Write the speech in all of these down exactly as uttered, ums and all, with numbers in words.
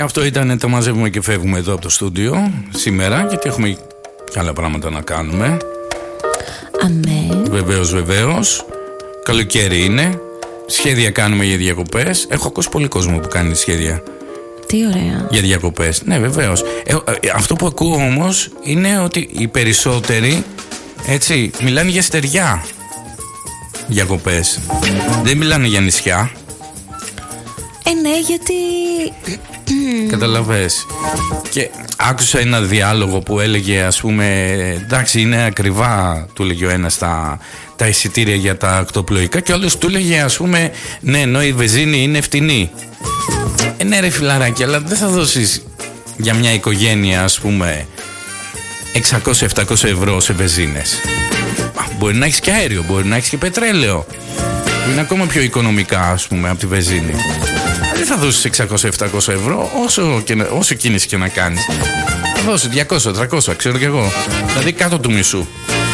Αυτό ήταν το μαζεύουμε και φεύγουμε εδώ από το στούντιο σήμερα, γιατί έχουμε και άλλα πράγματα να κάνουμε. Αμέ. Βεβαίως, βεβαίως. Καλοκαίρι είναι. Σχέδια κάνουμε για διακοπές. Έχω ακούσει πολύ κόσμο που κάνει σχέδια. Τι ωραία. Για διακοπές. Ναι, βεβαίως. Ε, ε, αυτό που ακούω όμως είναι ότι οι περισσότεροι, έτσι, μιλάνε για στεριά διακοπές. Δεν μιλάνε για νησιά. Ε, ναι, γιατί... Καταλαβες. Και άκουσα ένα διάλογο που έλεγε, ας πούμε, εντάξει, είναι ακριβά, του έλεγε ο ένας, τα, τα εισιτήρια για τα ακτοπλοϊκά, και ο άλλος του έλεγε, ας πούμε, ναι, ενώ η βενζίνη είναι φτηνή. Ε, ναι, ρε φιλαράκι, αλλά δεν θα δώσεις για μια οικογένεια, ας πούμε, εξακόσια με επτακόσια ευρώ σε βενζίνες. Μπορεί να έχεις και αέριο, μπορεί να έχεις και πετρέλαιο, που είναι ακόμα πιο οικονομικά, ας πούμε, από τη βενζίνη. Δεν θα δώσεις εξακόσια με επτακόσια ευρώ όσο, και, όσο κίνηση και να κάνεις. Θα δώσεις διακόσια με τριακόσια, ξέρω κι εγώ. Δηλαδή κάτω του μισού.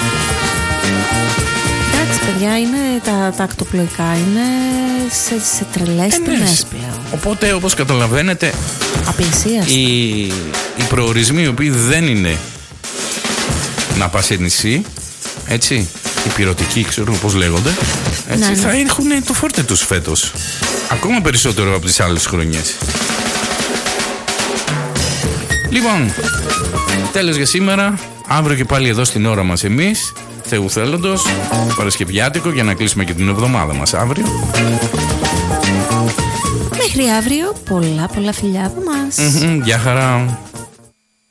Εντάξει, παιδιά, είναι, τα, τα ακτοπλοϊκά είναι σε, σε τρελές ε, τιμές πλέον. Οπότε, όπως καταλαβαίνετε, απλησίαστα. Οι, οι προορισμοί οι οποίοι δεν είναι να πας σε νησί, έτσι, οι πυρωτικοί, ξέρω πώς λέγονται, έτσι, ναι, θα ναι. έχουν το φόρτε τους φέτος. Ακόμα περισσότερο από τις άλλες χρονιές. Λοιπόν, τέλος για σήμερα. Αύριο και πάλι εδώ στην ώρα μας εμείς, Θεού θέλοντος, Παρασκευιάτικο, για να κλείσουμε και την εβδομάδα μας αύριο. Μέχρι αύριο, πολλά πολλά φιλιά από μας. Mm-hmm, γεια χαρά.